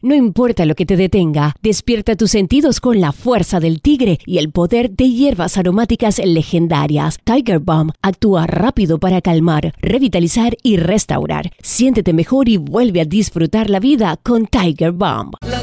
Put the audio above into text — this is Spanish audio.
No importa lo que te detenga, despierta tus sentidos con la fuerza del tigre y el poder de hierbas aromáticas legendarias. Tiger Balm actúa rápido para calmar, revitalizar y restaurar. Siéntete mejor y vuelve a disfrutar la vida con Tiger Balm. La